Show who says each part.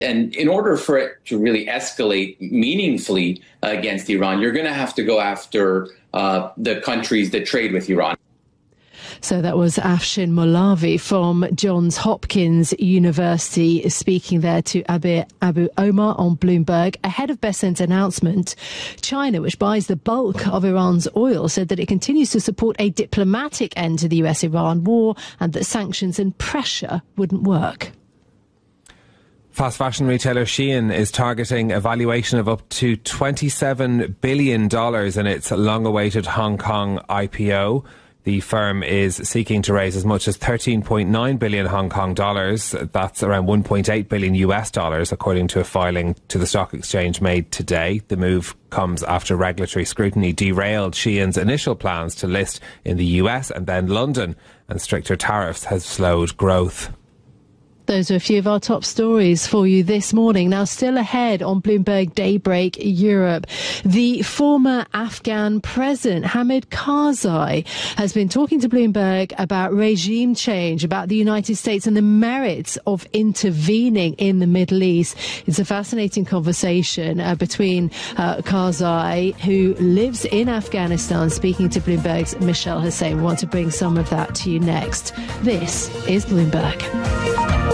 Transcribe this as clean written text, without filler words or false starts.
Speaker 1: And in order for it to really escalate meaningfully against Iran, you're going to have to go after the countries that trade with Iran.
Speaker 2: So that was Afshin Molavi from Johns Hopkins University speaking there to Abu Omar on Bloomberg. Ahead of Besant's announcement, China, which buys the bulk of Iran's oil, said that it continues to support a diplomatic end to the US-Iran war and that sanctions and pressure wouldn't work.
Speaker 3: Fast fashion retailer Shein is targeting a valuation of up to $27 billion in its long-awaited Hong Kong IPO. The firm is seeking to raise as much as 13.9 billion Hong Kong dollars. That's around 1.8 billion US dollars, according to a filing to the stock exchange made today. The move comes after regulatory scrutiny derailed Shein's initial plans to list in the US and then London, and stricter tariffs has slowed growth.
Speaker 2: Those are a few of our top stories for you this morning. Now, still ahead on Bloomberg Daybreak Europe, the former Afghan president, Hamid Karzai, has been talking to Bloomberg about regime change, about the United States and the merits of intervening in the Middle East. It's a fascinating conversation between Karzai, who lives in Afghanistan, speaking to Bloomberg's Michelle Hussein. We want to bring some of that to you next. This is Bloomberg.